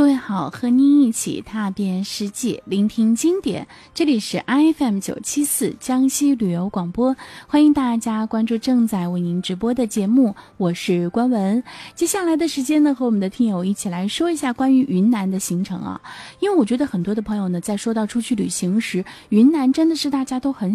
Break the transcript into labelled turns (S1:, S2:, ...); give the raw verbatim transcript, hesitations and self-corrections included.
S1: 各位好，和您一起踏遍世界，聆听经典。这里是 I F M 九七四江西旅游广播，欢迎大家关注正在为您直播的节目，我是关文。接下来的时间呢，和我们的听友一起来说一下关于云南的行程啊。因为我觉得很多的朋友呢，在说到出去旅行时，云南真的是大家都很